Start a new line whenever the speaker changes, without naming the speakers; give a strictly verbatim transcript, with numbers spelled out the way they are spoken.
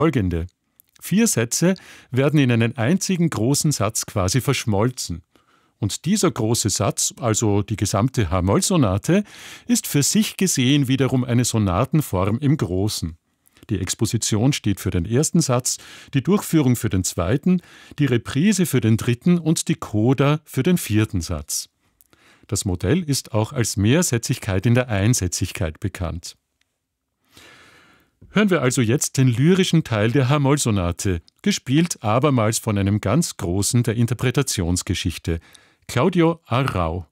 folgende. Vier Sätze werden in einen einzigen großen Satz quasi verschmolzen. Und dieser große Satz, also die gesamte H-Moll-Sonate, ist für sich gesehen wiederum eine Sonatenform im Großen. Die Exposition steht für den ersten Satz, die Durchführung für den zweiten, die Reprise für den dritten und die Coda für den vierten Satz. Das Modell ist auch als Mehrsätzigkeit in der Einsätzigkeit bekannt. Hören wir also jetzt den lyrischen Teil der H-Moll-Sonate, gespielt abermals von einem ganz Großen der Interpretationsgeschichte, Claudio Arrau.